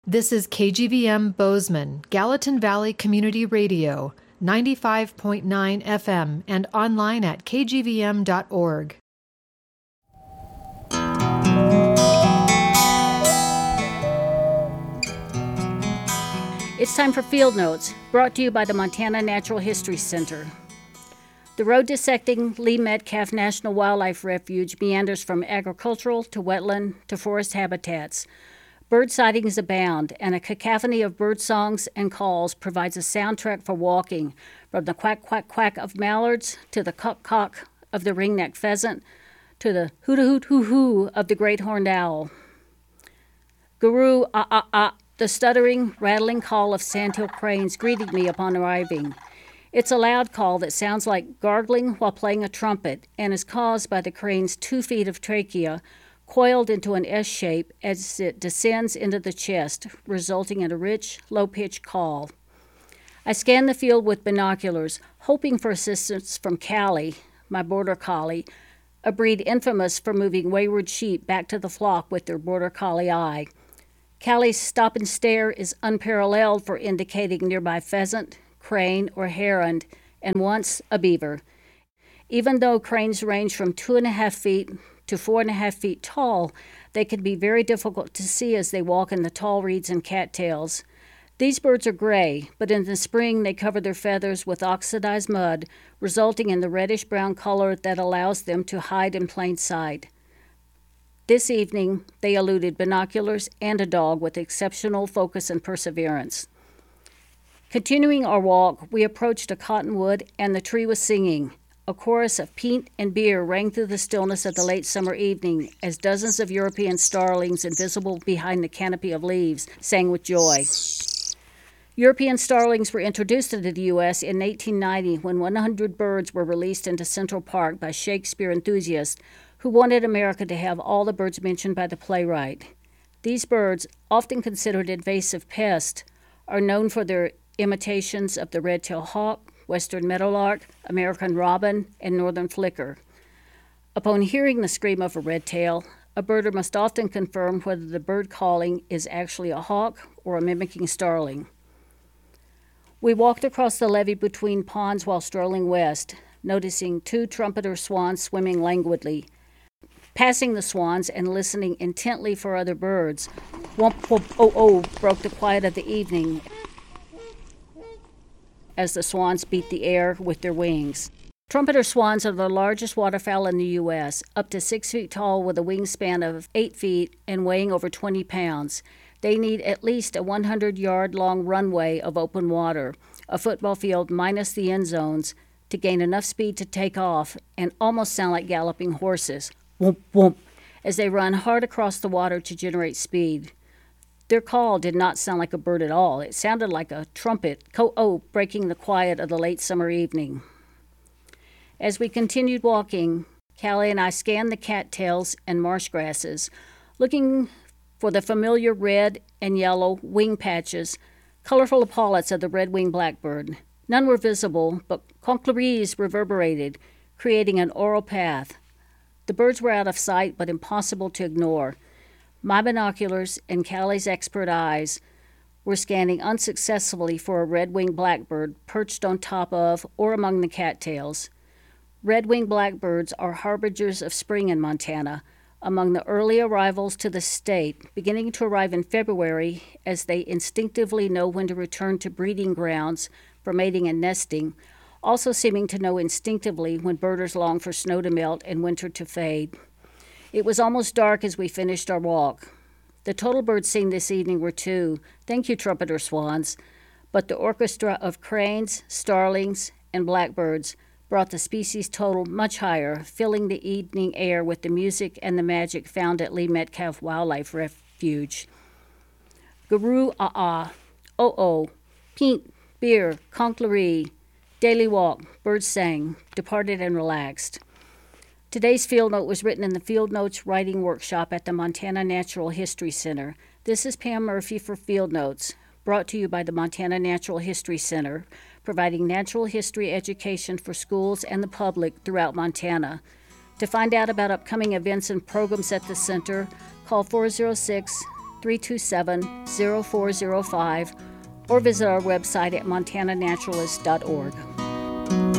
This is KGVM Bozeman, Gallatin Valley Community Radio, 95.9 FM, and online at kgvm.org. It's time for Field Notes, brought to you by the Montana Natural History Center. The road dissecting Lee Metcalf National Wildlife Refuge meanders from agricultural to wetland to forest habitats. Bird sightings abound, and a cacophony of bird songs and calls provides a soundtrack for walking, from the quack, quack, quack of mallards to the cock, cock of the ringneck pheasant to the hoot-a-hoot, hoo-hoo of the great horned owl. Guru, ah, ah, ah, the stuttering, rattling call of sandhill cranes greeted me upon arriving. It's a loud call that sounds like gargling while playing a trumpet and is caused by the crane's 2 feet of trachea coiled into an S shape as it descends into the chest, resulting in a rich, low-pitched call. I scan the field with binoculars, hoping for assistance from Callie, my border collie, a breed infamous for moving wayward sheep back to the flock with their border collie eye. Callie's stop and stare is unparalleled for indicating nearby pheasant, crane, or heron, and once a beaver. Even though cranes range from 2.5 feet to 4.5 feet tall, they can be very difficult to see as they walk in the tall reeds and cattails. These birds are gray, but in the spring they cover their feathers with oxidized mud, resulting in the reddish-brown color that allows them to hide in plain sight. This evening, they eluded binoculars and a dog with exceptional focus and perseverance. Continuing our walk, we approached a cottonwood, and the tree was singing. A chorus of peat and beer rang through the stillness of the late summer evening as dozens of European starlings, invisible behind the canopy of leaves, sang with joy. European starlings were introduced into the U.S. in 1890 when 100 birds were released into Central Park by Shakespeare enthusiasts who wanted America to have all the birds mentioned by the playwright. These birds, often considered invasive pests, are known for their imitations of the red-tailed hawk, western meadowlark, American robin, and northern flicker. Upon hearing the scream of a red-tail, a birder must often confirm whether the bird calling is actually a hawk or a mimicking starling. We walked across the levee between ponds while strolling west, noticing 2 trumpeter swans swimming languidly. Passing the swans and listening intently for other birds, whomp, whomp, oh, oh, broke the quiet of the evening as the swans beat the air with their wings. Trumpeter swans are the largest waterfowl in the U.S., up to 6 feet tall with a wingspan of 8 feet and weighing over 20 pounds. They need at least a 100-yard-long runway of open water, a football field minus the end zones, to gain enough speed to take off and almost sound like galloping horses, whoomp, whoomp, as they run hard across the water to generate speed. Their call did not sound like a bird at all. It sounded like a trumpet, breaking the quiet of the late summer evening. As we continued walking, Callie and I scanned the cattails and marsh grasses, looking for the familiar red and yellow wing patches, colorful epaulets of the red-winged blackbird. None were visible, but conchleries reverberated, creating an oral path. The birds were out of sight, but impossible to ignore. My binoculars and Callie's expert eyes were scanning unsuccessfully for a red-winged blackbird perched on top of or among the cattails. Red-winged blackbirds are harbingers of spring in Montana, among the early arrivals to the state, beginning to arrive in February as they instinctively know when to return to breeding grounds for mating and nesting, also seeming to know instinctively when birders long for snow to melt and winter to fade. It was almost dark as we finished our walk. The total birds seen this evening were 2, thank you trumpeter swans, but the orchestra of cranes, starlings, and blackbirds brought the species total much higher, filling the evening air with the music and the magic found at Lee Metcalf Wildlife Refuge. Guru, ah, ah, oh, oh, peat, beer, conchlerie, daily walk, birds sang, departed and relaxed. Today's Field Note was written in the Field Notes Writing Workshop at the Montana Natural History Center. This is Pam Murphy for Field Notes, brought to you by the Montana Natural History Center, providing natural history education for schools and the public throughout Montana. To find out about upcoming events and programs at the center, call 406 327-0405 or visit our website at montananaturalist.org.